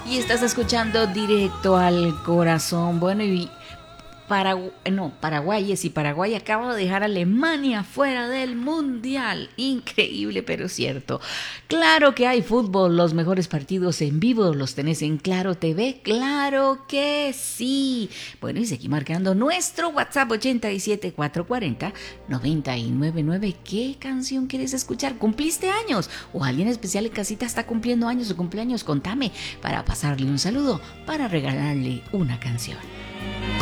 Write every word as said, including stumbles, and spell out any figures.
Y estás escuchando Directo al Corazón. Bueno, y Paragu no, Paraguay, sí, Paraguay acaba de dejar a Alemania fuera del Mundial. Increíble, pero cierto. Claro que hay fútbol, los mejores partidos en vivo los tenés en Claro T V. Claro que sí. Bueno, y seguí marcando nuestro WhatsApp ochenta y siete, cuatrocientos cuarenta, noventa y nueve nueve. ¿Qué canción quieres escuchar? ¿Cumpliste años? ¿O alguien especial en casita está cumpliendo años o cumpleaños? Contame para pasarle un saludo, para regalarle una canción.